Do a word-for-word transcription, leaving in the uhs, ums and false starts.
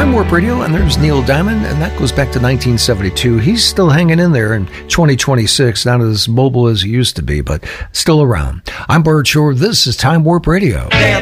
Time Warp Radio, and there's Neil Diamond, and that goes back to nineteen seventy-two. He's still hanging in there in twenty twenty-six, not as mobile as he used to be, but still around. I'm Bert Shore. This is Time Warp Radio.